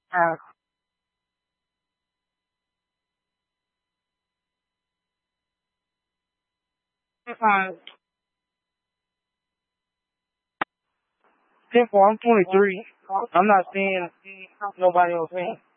Uh, uh, Simple, I'm 23. I'm not seeing nobody else in.